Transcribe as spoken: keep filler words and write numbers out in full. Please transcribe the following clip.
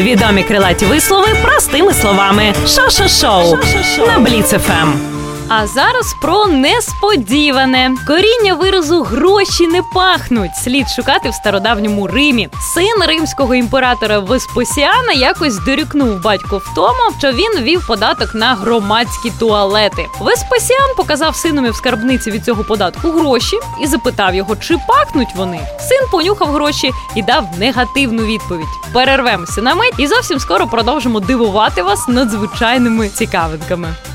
Відомі крилаті вислови простими словами. Шо-шо-шоу на Бліц еф ем. А зараз про несподіване. Коріння виразу «гроші не пахнуть» слід шукати в стародавньому Римі. Син римського імператора Веспасіана якось дорікнув батьку в тому, що він ввів податок на громадські туалети. Веспасіан показав синові в скарбниці від цього податку гроші і запитав його, чи пахнуть вони. Син понюхав гроші і дав негативну відповідь. Перервемося на мить і зовсім скоро продовжимо дивувати вас надзвичайними цікавинками.